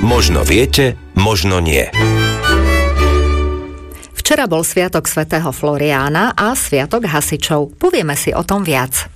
Možno viete, možno nie. Včera bol sviatok svätého Floriána a sviatok hasičov. Povieme si o tom viac.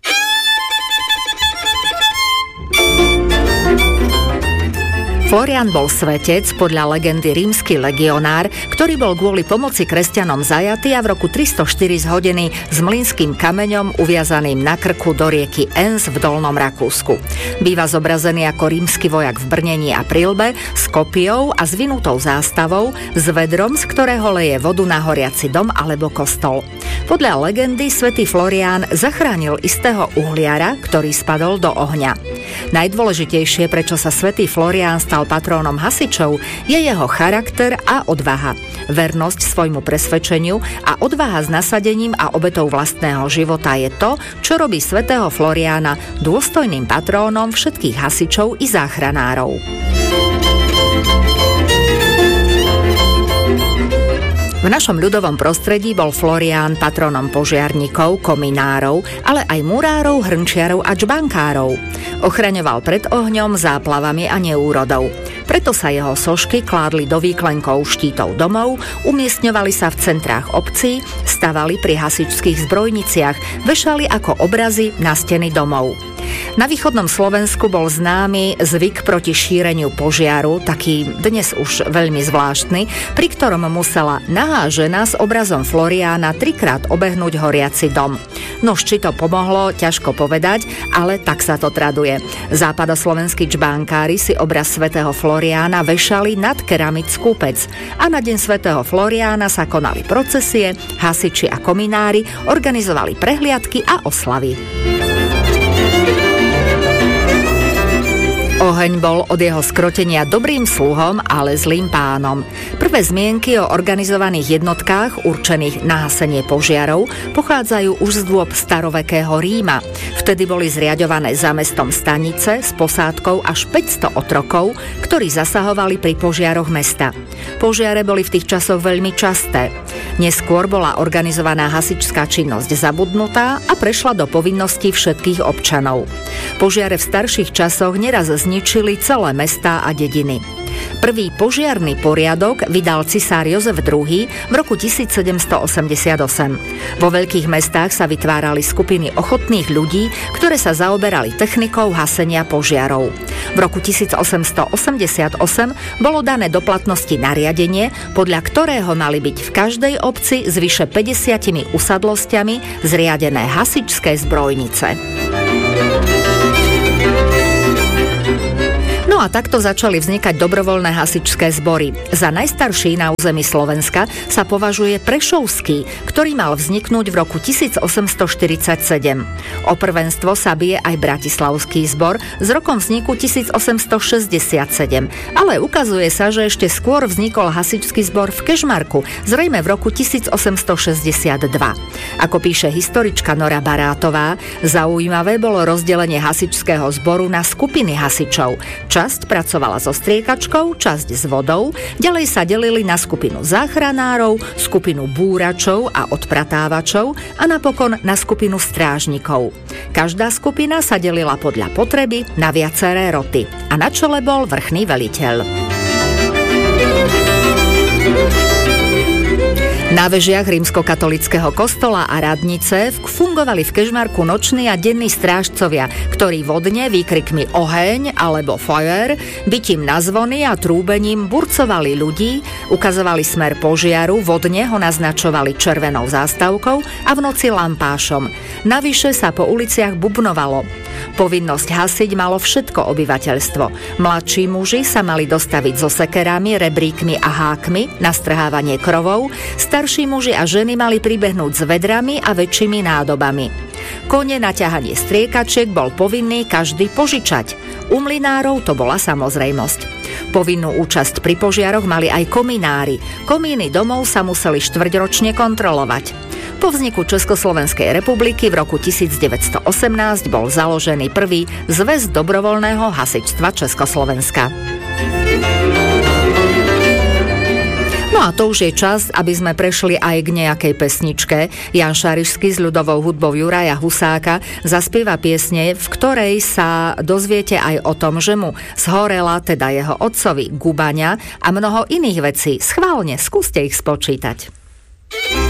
Florián bol svetec, podľa legendy rímsky legionár, ktorý bol kvôli pomoci kresťanom zajatý a v roku 304 zhodený s mlynským kameňom uviazaným na krku do rieky Enns v Dolnom Rakúsku. Býva zobrazený ako rímsky vojak v brnení a prilbe, s kopiou a zvinutou zástavou, s vedrom, z ktorého leje vodu na horiaci dom alebo kostol. Podľa legendy svätý Florián zachránil istého uhliara, ktorý spadol do ohňa. Najdôležitejšie, prečo sa svätý Florián stal patrónom hasičov, je jeho charakter a odvaha. Vernosť svojmu presvedčeniu a odvaha s nasadením a obetou vlastného života je to, čo robí svätého Floriána dôstojným patrónom všetkých hasičov i záchranárov. V našom ľudovom prostredí bol Florián patronom požiarníkov, kominárov, ale aj murárov, hrnčiarov a čbankárov. Ochraňoval pred ohňom, záplavami a neúrodou. Preto sa jeho sošky kládli do výklenkov štítov domov, umiestňovali sa v centrách obcí, stavali pri hasičských zbrojniciach, vešali ako obrazy na steny domov. Na východnom Slovensku bol známy zvyk proti šíreniu požiaru, taký dnes už veľmi zvláštny, pri ktorom musela nahá žena s obrazom Floriána 3-krát obehnúť horiaci dom. Nož či to pomohlo, ťažko povedať, ale tak sa to traduje. Západoslovenskí čbánkári si obraz svätého Floriána vešali nad keramickú pec a na deň svätého Floriána sa konali procesie, hasiči a kominári organizovali prehliadky a oslavy. Oheň bol od jeho skrotenia dobrým sluhom, ale zlým pánom. Prvé zmienky o organizovaných jednotkách určených na hasenie požiarov pochádzajú už z dôb starovekého Ríma. Vtedy boli zriaďované za mestom stanice s posádkou až 500 otrokov, ktorí zasahovali pri požiaroch mesta. Požiare boli v tých časoch veľmi časté. Neskôr bola organizovaná hasičská činnosť zabudnutá a prešla do povinností všetkých občanov. Požiare v starších časoch neraz zničili celé mestá a dediny. Prvý požiarny poriadok vydal cisár Jozef II v roku 1788. Vo veľkých mestách sa vytvárali skupiny ochotných ľudí, ktoré sa zaoberali technikou hasenia požiarov. V roku 1888 bolo dané do platnosti nariadenie, podľa ktorého mali byť v každej obci s vyše 50 usadlosťami zriadené hasičské zbrojnice. No a takto začali vznikať dobrovoľné hasičské zbory. Za najstarší na území Slovenska sa považuje Prešovský, ktorý mal vzniknúť v roku 1847. O prvenstvo sa bije aj Bratislavský zbor s rokom vzniku 1867, ale ukazuje sa, že ešte skôr vznikol hasičský zbor v Kežmarku, zrejme v roku 1862. Ako píše historička Nora Barátová, zaujímavé bolo rozdelenie hasičského zboru na skupiny hasičov. Časť pracovala so striekačkou, časť s vodou, ďalej sa delili na skupinu záchranárov, skupinu búračov a odpratávačov a napokon na skupinu strážnikov. Každá skupina sa delila podľa potreby na viaceré roty a na čele bol vrchný veliteľ. Na vežiach rímskokatolického kostola a radnice fungovali v Kežmarku noční a denní strážcovia, ktorí vodne výkrikmi oheň alebo fire, bitím na zvony a trúbením burcovali ľudí, ukazovali smer požiaru, vodne ho naznačovali červenou zástavkou a v noci lampášom. Navyše sa po uliciach bubnovalo. Povinnosť hasiť malo všetko obyvateľstvo. Mladší muži sa mali dostaviť so sekerami, rebríkmi a hákmi na strhávanie krovov, starší muži a ženy mali pribehnúť s vedrami a väčšími nádobami. Kone na ťahanie striekačiek bol povinný každý požičať. U mlynárov to bola samozrejmosť. Povinnú účasť pri požiaroch mali aj kominári. Komíny domov sa museli štvrťročne kontrolovať. Po vzniku Československej republiky v roku 1918 bol založený prvý zväz dobrovoľného hasičstva Československa. No a to už je čas, aby sme prešli aj k nejakej pesničke. Jan Šarišský s ľudovou hudbou Juraja Husáka zaspieva piesne, v ktorej sa dozviete aj o tom, že mu zhorela, teda jeho otcovi, gubaňa a mnoho iných vecí. Schválne, skúste ich spočítať.